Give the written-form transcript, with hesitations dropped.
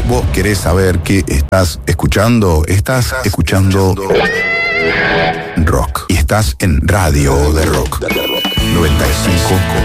vos querés saber qué estás escuchando, estás escuchando rock. Y estás en Radio de Rock 95.